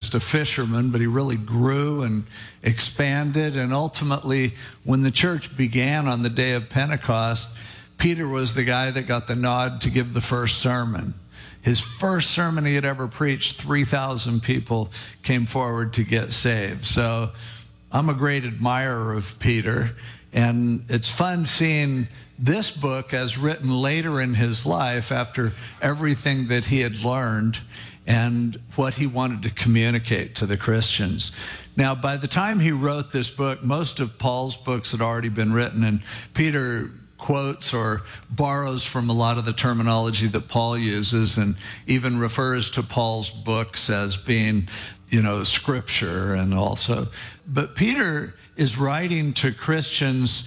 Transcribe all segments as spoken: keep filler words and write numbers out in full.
just a fisherman, but he really grew and expanded. And ultimately, when the church began on the day of Pentecost, Peter was the guy that got the nod to give the first sermon. His first sermon he had ever preached, three thousand people came forward to get saved. So I'm a great admirer of Peter, and it's fun seeing this book as written later in his life after everything that he had learned and what he wanted to communicate to the Christians. Now, by the time he wrote this book, most of Paul's books had already been written, and Peter quotes or borrows from a lot of the terminology that Paul uses and even refers to Paul's books as being, you know, scripture and also. But Peter is writing to Christians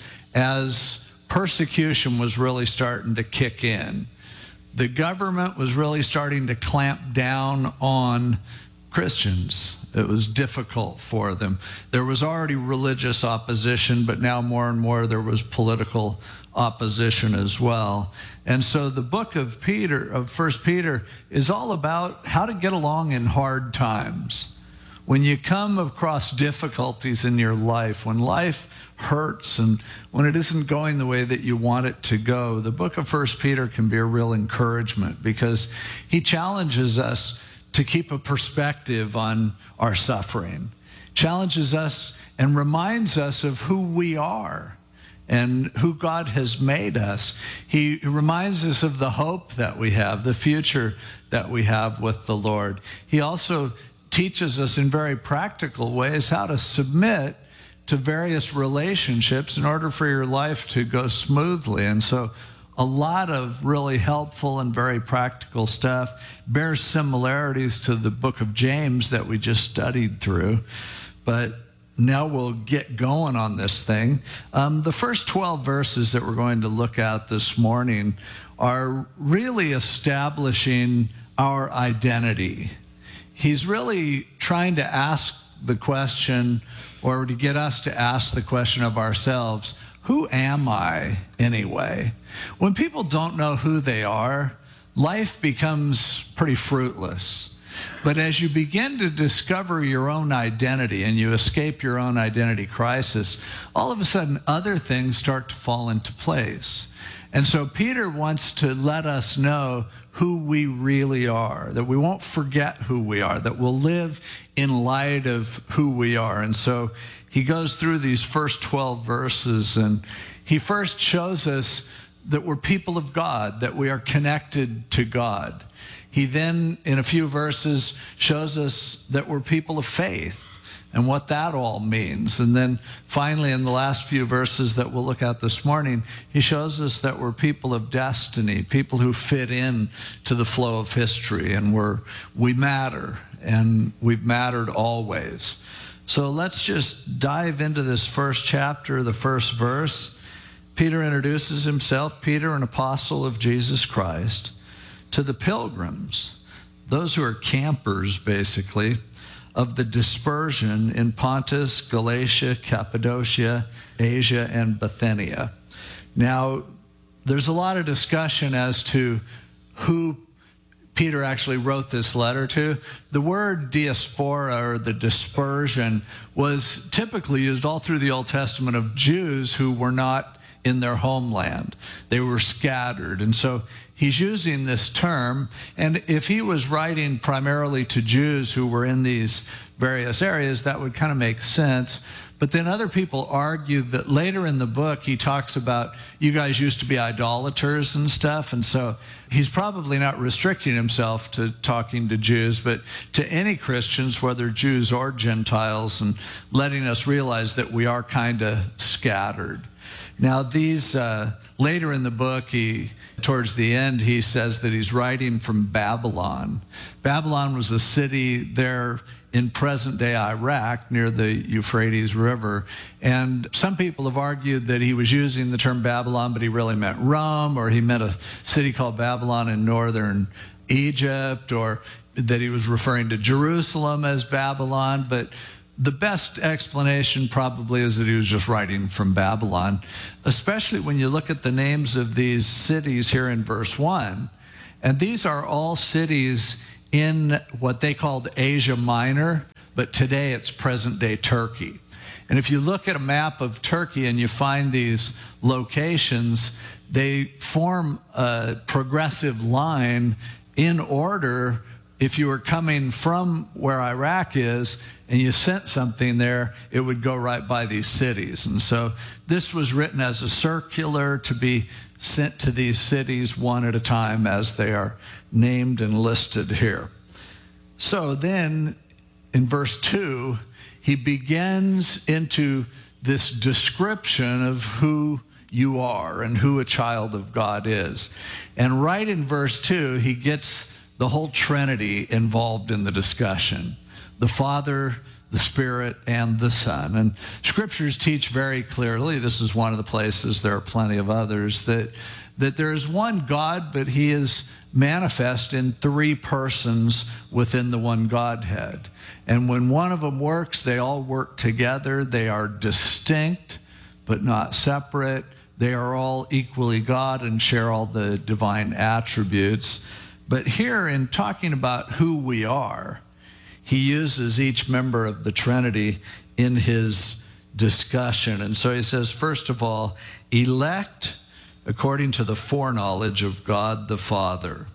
as persecution was really starting to kick in. The government was really starting to clamp down on Christians. It was difficult for them. There was already religious opposition, but now more and more there was political opposition as well. And so the book of Peter, of First Peter, is all about how to get along in hard times. When you come across difficulties in your life, when life hurts and when it isn't going the way that you want it to go, the book of First Peter can be a real encouragement because he challenges us to keep a perspective on our suffering, challenges us and reminds us of who we are and who God has made us. He reminds us of the hope that we have, the future that we have with the Lord. He also teaches us in very practical ways how to submit to various relationships in order for your life to go smoothly. And so a lot of really helpful and very practical stuff bears similarities to the book of James that we just studied through. But now we'll get going on this thing. Um, the first twelve verses that we're going to look at this morning are really establishing our identity. He's really trying to ask the question, or to get us to ask the question of ourselves, who am I anyway? When people don't know who they are, life becomes pretty fruitless. But as you begin to discover your own identity and you escape your own identity crisis, all of a sudden other things start to fall into place. And so Peter wants to let us know who we really are, that we won't forget who we are, that we'll live in light of who we are. And so he goes through these first twelve verses, and he first shows us that we're people of God, that we are connected to God. He then, in a few verses, shows us that we're people of faith and what that all means. And then finally, in the last few verses that we'll look at this morning, he shows us that we're people of destiny, people who fit in to the flow of history, and we're, we matter, and we've mattered always. So let's just dive into this first chapter, the first verse. Peter introduces himself, Peter, an apostle of Jesus Christ, to the pilgrims, those who are campers, basically, of the dispersion in Pontus, Galatia, Cappadocia, Asia, and Bithynia. Now, there's a lot of discussion as to who Peter actually wrote this letter to. The word diaspora, or the dispersion, was typically used all through the Old Testament of Jews who were not in their homeland. They were scattered. And so he's using this term. And if he was writing primarily to Jews who were in these various areas, that would kind of make sense. But then other people argue that later in the book, he talks about, you guys used to be idolaters and stuff. And so he's probably not restricting himself to talking to Jews, but to any Christians, whether Jews or Gentiles, and letting us realize that we are kind of scattered. Now, these, uh, later in the book, he, towards the end, he says that he's writing from Babylon. Babylon was a city there in present-day Iraq near the Euphrates River. And some people have argued that he was using the term Babylon, but he really meant Rome, or he meant a city called Babylon in northern Egypt, or that he was referring to Jerusalem as Babylon. But the best explanation probably is that he was just writing from Babylon, especially when you look at the names of these cities here in verse one. And these are all cities in what they called Asia Minor, but today it's present-day Turkey. And if you look at a map of Turkey and you find these locations, they form a progressive line in order. If you were coming from where Iraq is and you sent something there, it would go right by these cities. And so this was written as a circular to be sent to these cities one at a time as they are named and listed here. So then in verse two, he begins into this description of who you are and who a child of God is. And right in verse two, he gets the whole Trinity involved in the discussion. The Father, the Spirit, and the Son. And scriptures teach very clearly, this is one of the places, there are plenty of others, that, that there is one God, but he is manifest in three persons within the one Godhead. And when one of them works, they all work together. They are distinct, but not separate. They are all equally God and share all the divine attributes. But here, in talking about who we are, he uses each member of the Trinity in his discussion. And so he says, first of all, elect according to the foreknowledge of God the Father.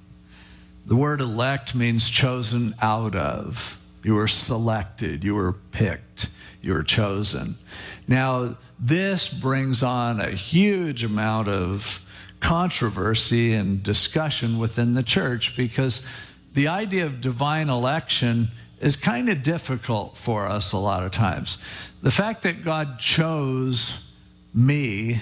The word elect means chosen out of. You were selected, you were picked, you were chosen. Now, this brings on a huge amount of controversy and discussion within the church, because the idea of divine election is kind of difficult for us a lot of times. The fact that God chose me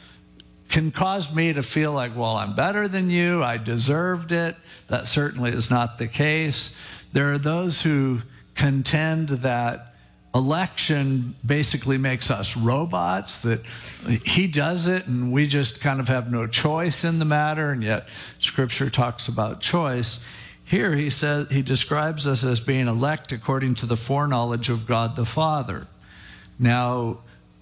can cause me to feel like, well, I'm better than you, I deserved it. That certainly is not the case. There are those who contend that election basically makes us robots, that he does it and we just kind of have no choice in the matter, and yet Scripture talks about choice. Here he says, he describes us as being elect according to the foreknowledge of God the Father. Now,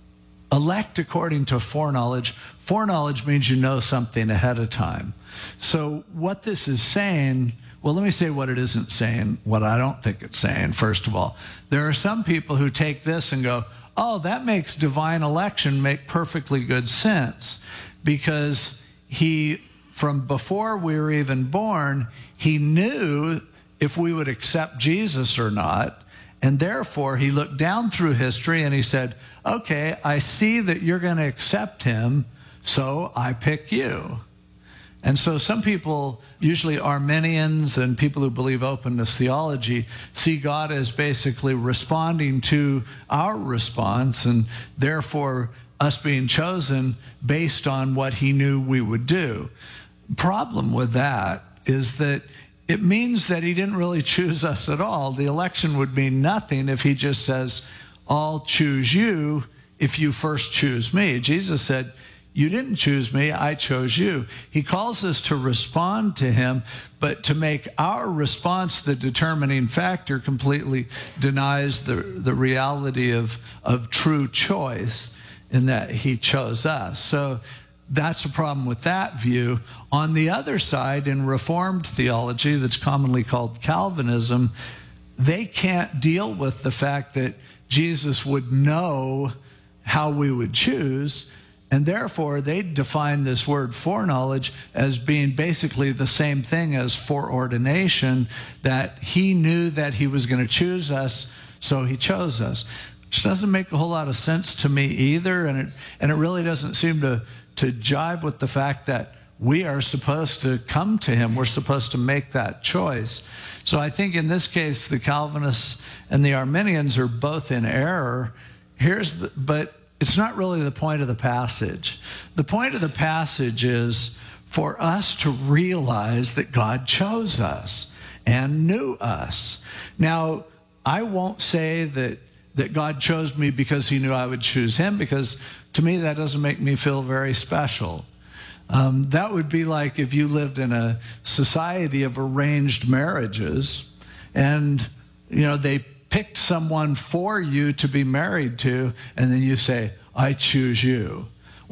elect according to foreknowledge, foreknowledge means you know something ahead of time. So what this is saying, well, let me say what it isn't saying, what I don't think it's saying, first of all. There are some people who take this and go, oh, that makes divine election make perfectly good sense, because he, from before we were even born, he knew if we would accept Jesus or not, and therefore he looked down through history and he said, okay, I see that you're going to accept him, so I pick you. And so some people, usually Arminians and people who believe openness theology, see God as basically responding to our response, and therefore us being chosen based on what he knew we would do. Problem with that is that it means that he didn't really choose us at all. The election would mean nothing if he just says, I'll choose you if you first choose me. Jesus said, you didn't choose me, I chose you. He calls us to respond to him, but to make our response the determining factor completely denies the, the reality of, of true choice in that he chose us. So that's a problem with that view. On the other side, in Reformed theology that's commonly called Calvinism, they can't deal with the fact that Jesus would know how we would choose, and therefore they define this word foreknowledge as being basically the same thing as foreordination, that he knew that he was going to choose us, so he chose us. Which doesn't make a whole lot of sense to me either, and it, and it really doesn't seem to, to jive with the fact that we are supposed to come to him. We're supposed to make that choice. So I think in this case, the Calvinists and the Arminians are both in error. Here's the, but it's not really the point of the passage. The point of the passage is for us to realize that God chose us and knew us. Now, I won't say that, that God chose me because he knew I would choose him, because to me that doesn't make me feel very special. Um, that would be like if you lived in a society of arranged marriages and, you know, they picked someone for you to be married to, and then you say, I choose you.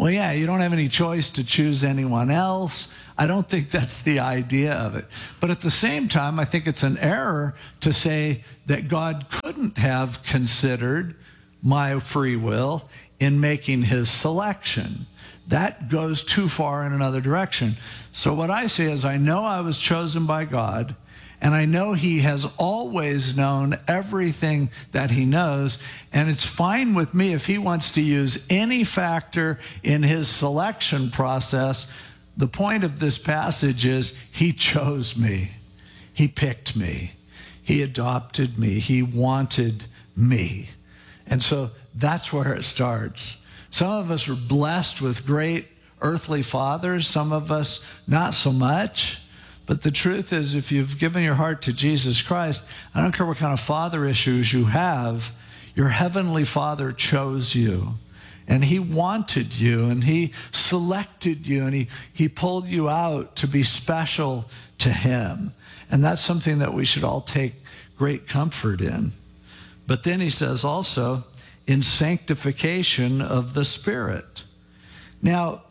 Well, yeah, you don't have any choice to choose anyone else. I don't think that's the idea of it. But at the same time, I think it's an error to say that God couldn't have considered my free will in making his selection. That goes too far in another direction. So what I say is, I know I was chosen by God, and I know he has always known everything that he knows, and it's fine with me if he wants to use any factor in his selection process. The point of this passage is he chose me. He picked me. He adopted me. He wanted me. And so that's where it starts. Some of us are blessed with great earthly fathers, some of us not so much. But the truth is, if you've given your heart to Jesus Christ, I don't care what kind of father issues you have, your heavenly Father chose you. And he wanted you, and he selected you, and he, he pulled you out to be special to him. And that's something that we should all take great comfort in. But then he says also, in sanctification of the Spirit. Now,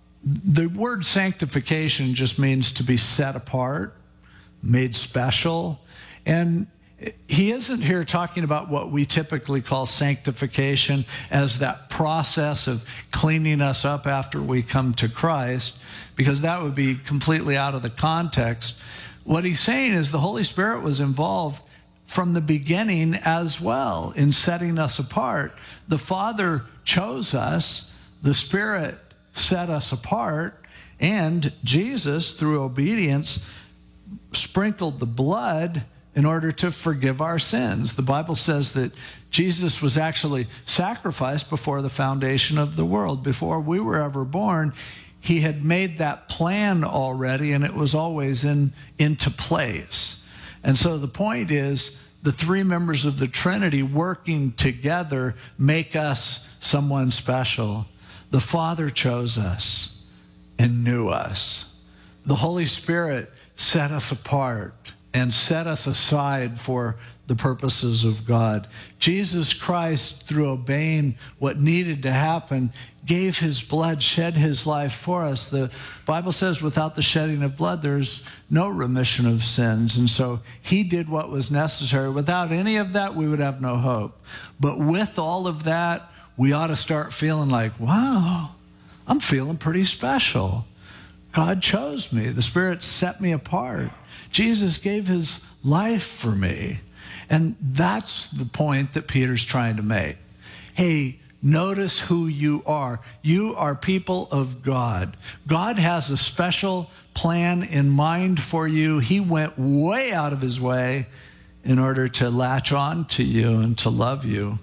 the word sanctification just means to be set apart, made special. And he isn't here talking about what we typically call sanctification as that process of cleaning us up after we come to Christ, because that would be completely out of the context. What he's saying is the Holy Spirit was involved from the beginning as well in setting us apart. The Father chose us, the Spirit set us apart, and Jesus, through obedience, sprinkled the blood in order to forgive our sins. The Bible says that Jesus was actually sacrificed before the foundation of the world. Before we were ever born, he had made that plan already, and it was always in into place. And so the point is, the three members of the Trinity working together make us someone special. The Father chose us and knew us. The Holy Spirit set us apart and set us aside for the purposes of God. Jesus Christ, through obeying what needed to happen, gave his blood, shed his life for us. The Bible says without the shedding of blood, there's no remission of sins. And so he did what was necessary. Without any of that, we would have no hope. But with all of that, we ought to start feeling like, wow, I'm feeling pretty special. God chose me. The Spirit set me apart. Jesus gave his life for me. And that's the point that Peter's trying to make. Hey, notice who you are. You are people of God. God has a special plan in mind for you. He went way out of his way in order to latch on to you and to love you.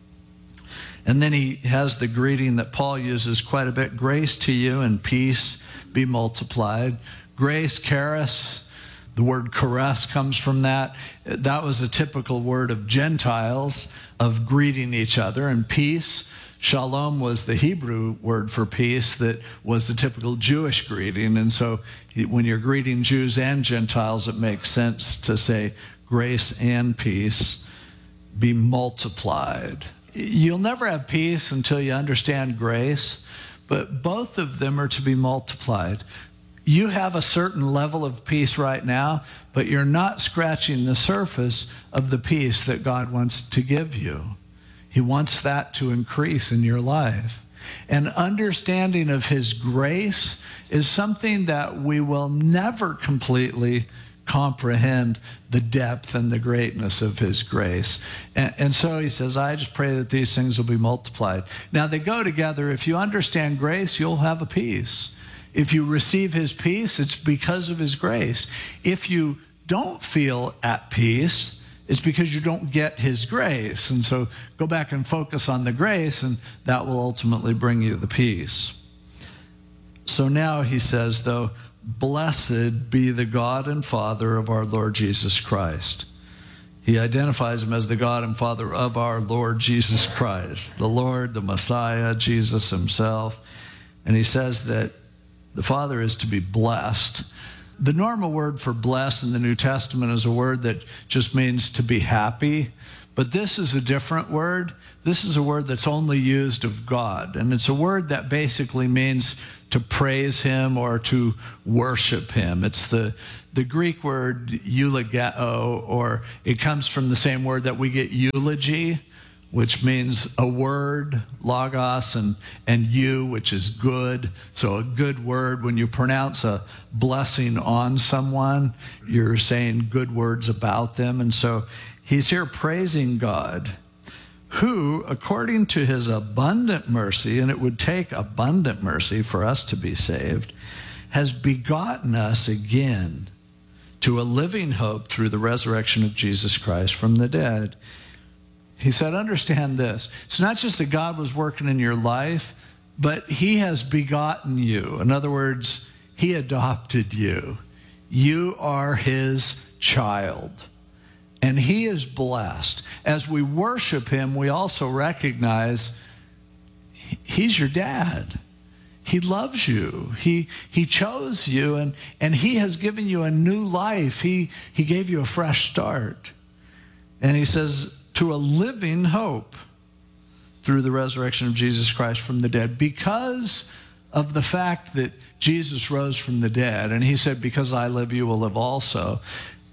And then he has the greeting that Paul uses quite a bit. Grace to you and peace be multiplied. Grace, charis, the word charis comes from that. That was a typical word of Gentiles, of greeting each other. And peace, shalom, was the Hebrew word for peace that was the typical Jewish greeting. And so when you're greeting Jews and Gentiles, it makes sense to say grace and peace be multiplied. You'll never have peace until you understand grace, but both of them are to be multiplied. You have a certain level of peace right now, but you're not scratching the surface of the peace that God wants to give you. He wants that to increase in your life. And understanding of his grace is something that we will never completely comprehend, the depth and the greatness of his grace. And, and so he says, I just pray that these things will be multiplied. Now they go together. If you understand grace, you'll have a peace. If you receive his peace, it's because of his grace. If you don't feel at peace, it's because you don't get his grace. And so go back and focus on the grace, and that will ultimately bring you the peace. So now he says, though, blessed be the God and Father of our Lord Jesus Christ. He identifies him as the God and Father of our Lord Jesus Christ, the Lord, the Messiah, Jesus himself. And he says that the Father is to be blessed. The normal word for blessed in the New Testament is a word that just means to be happy. But this is a different word. This is a word that's only used of God. And it's a word that basically means to praise him or to worship him. It's the, the Greek word eulogeo, or it comes from the same word that we get eulogy, which means a word, logos, and, and you, which is good. So a good word, when you pronounce a blessing on someone, you're saying good words about them. And so he's here praising God, who, according to his abundant mercy, and it would take abundant mercy for us to be saved, has begotten us again to a living hope through the resurrection of Jesus Christ from the dead. He said, understand this. It's not just that God was working in your life, but he has begotten you. In other words, he adopted you. You are his child. And he is blessed. As we worship him, we also recognize he's your dad. He loves you. He, he chose you, and, and he has given you a new life. He, he gave you a fresh start. And he says, to a living hope through the resurrection of Jesus Christ from the dead, because of the fact that Jesus rose from the dead. And he said, because I live, you will live also.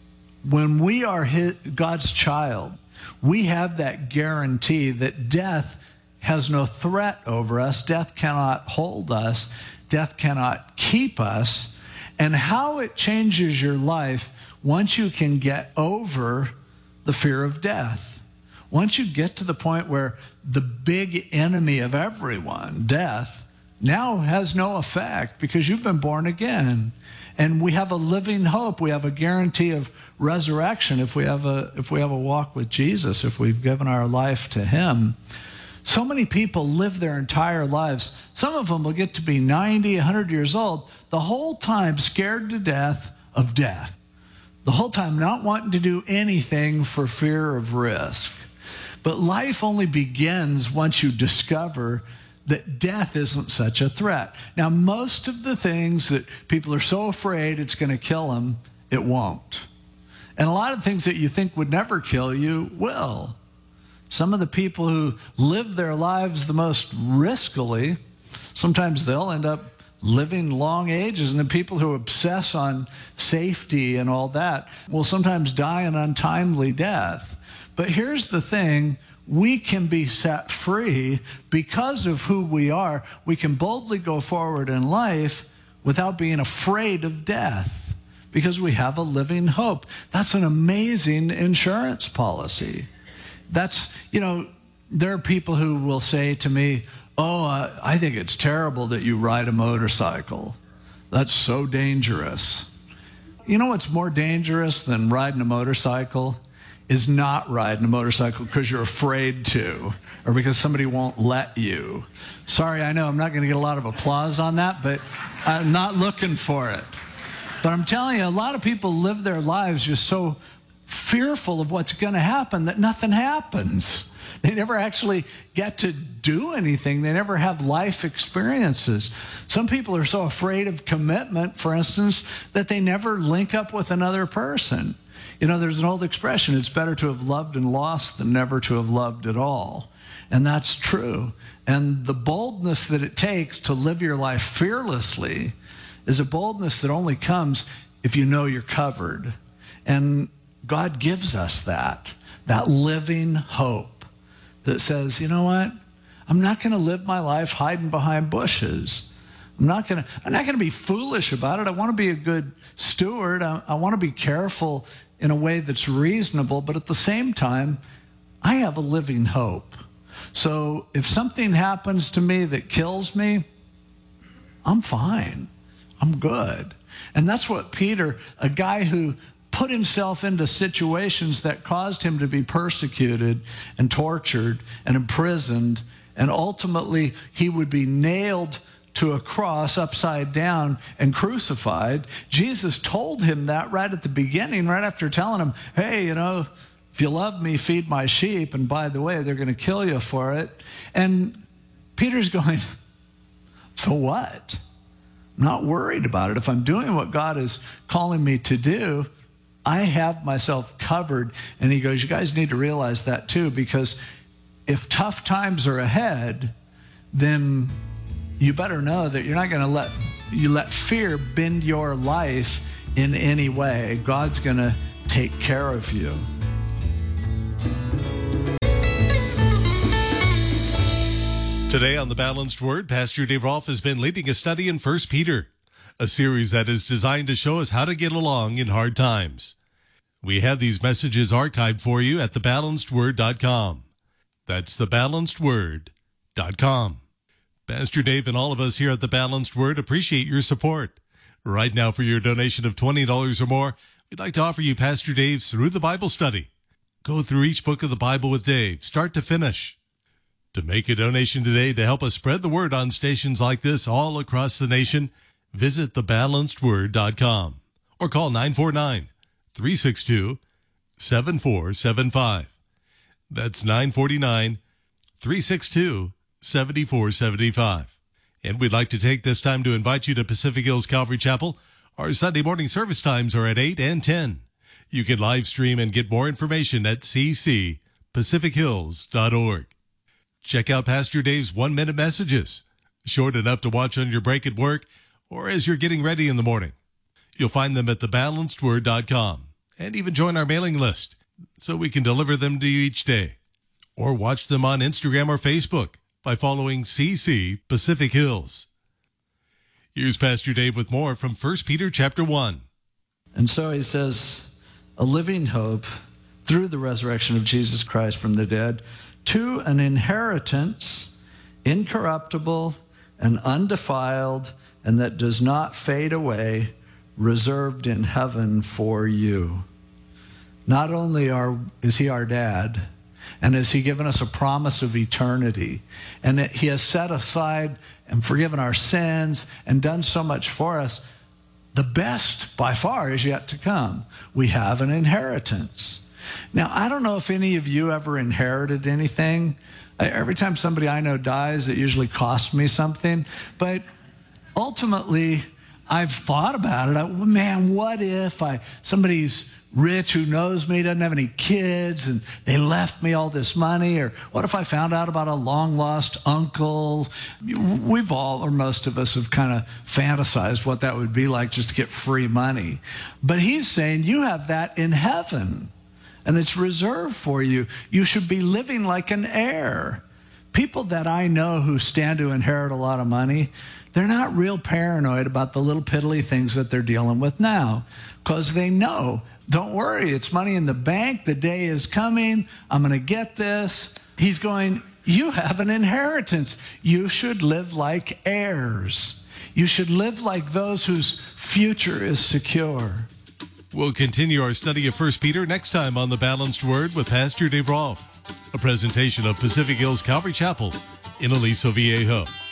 When we are his, God's child, we have that guarantee that death has no threat over us. Death cannot hold us. Death cannot keep us. And how it changes your life once you can get over the fear of death. Once you get to the point where the big enemy of everyone, death, now has no effect because you've been born again. And we have a living hope. We have a guarantee of resurrection if we have a, if we have a walk with Jesus, if we've given our life to him. So many people live their entire lives. Some of them will get to be ninety, one hundred years old, the whole time scared to death of death. The whole time not wanting to do anything for fear of risk. But life only begins once you discover that death isn't such a threat. Now, most of the things that people are so afraid it's going to kill them, it won't. And a lot of things that you think would never kill you will. Some of the people who live their lives the most riskily, sometimes they'll end up living long ages. And the people who obsess on safety and all that will sometimes die an untimely death. But here's the thing. We can be set free because of who we are. We can boldly go forward in life without being afraid of death because we have a living hope. That's an amazing insurance policy. That's, you know, there are people who will say to me, oh, uh, I think it's terrible that you ride a motorcycle. That's so dangerous. You know what's more dangerous than riding a motorcycle? Is not riding a motorcycle because you're afraid to, or because somebody won't let you. Sorry, I know I'm not going to get a lot of applause on that, but I'm not looking for it. But I'm telling you, a lot of people live their lives just so fearful of what's going to happen that nothing happens. They never actually get to do anything. They never have life experiences. Some people are so afraid of commitment, for instance, that they never link up with another person. You know, there's an old expression, it's better to have loved and lost than never to have loved at all. And that's true. And the boldness that it takes to live your life fearlessly is a boldness that only comes if you know you're covered. And God gives us that, that living hope that says, you know what? I'm not going to live my life hiding behind bushes. I'm not going to, I'm not going to be foolish about it. I want to be a good steward. I, I want to be careful in a way that's reasonable, but at the same time, I have a living hope. So if something happens to me that kills me, I'm fine. I'm good. And that's what Peter, a guy who put himself into situations that caused him to be persecuted and tortured and imprisoned, and ultimately he would be nailed to a cross upside down and crucified. Jesus told him that right at the beginning, right after telling him, hey, you know, if you love me, feed my sheep. And by the way, they're going to kill you for it. And Peter's going, so what? I'm not worried about it. If I'm doing what God is calling me to do, I have myself covered. And he goes, you guys need to realize that too, because if tough times are ahead, then you better know that you're not going to let you let fear bend your life in any way. God's going to take care of you. Today on The Balanced Word, Pastor Dave Rolfe has been leading a study in First Peter, a series that is designed to show us how to get along in hard times. We have these messages archived for you at the balanced word dot com. That's the balanced word dot com. Pastor Dave and all of us here at The Balanced Word appreciate your support. Right now, for your donation of twenty dollars or more, we'd like to offer you Pastor Dave's Through the Bible study. Go through each book of the Bible with Dave, start to finish. To make a donation today to help us spread the word on stations like this all across the nation, visit the balanced word dot com or call nine four nine, three six two, seven four seven five. That's nine four nine, three six two, seven four seven five. And we'd like to take this time to invite you to Pacific Hills Calvary Chapel. Our Sunday morning service times are at eight and ten. You can live stream and get more information at c c pacific hills dot org. Check out Pastor Dave's one-minute messages, short enough to watch on your break at work or as you're getting ready in the morning. You'll find them at the balanced word dot com, and even join our mailing list so we can deliver them to you each day. Or watch them on Instagram or Facebook by following C C Pacific Hills. Here's Pastor Dave with more from First Peter chapter one. And so he says, a living hope through the resurrection of Jesus Christ from the dead, to an inheritance incorruptible and undefiled, and that does not fade away, reserved in heaven for you. Not only are, is he our dad, and has he given us a promise of eternity, and that he has set aside and forgiven our sins and done so much for us, the best by far is yet to come. We have an inheritance. Now, I don't know if any of you ever inherited anything. Every time somebody I know dies, it usually costs me something. But ultimately, I've thought about it. I, man, what if I somebody's rich who knows me, doesn't have any kids, and they left me all this money? Or what if I found out about a long-lost uncle? We've all, or most of us, have kind of fantasized what that would be like just to get free money. But he's saying you have that in heaven, and it's reserved for you. You should be living like an heir. People that I know who stand to inherit a lot of money, they're not real paranoid about the little piddly things that they're dealing with now, because they know, don't worry, it's money in the bank. The day is coming. I'm going to get this. He's going, you have an inheritance. You should live like heirs. You should live like those whose future is secure. We'll continue our study of First Peter next time on The Balanced Word with Pastor Dave Rolfe, a presentation of Pacific Hills Calvary Chapel in Aliso Viejo.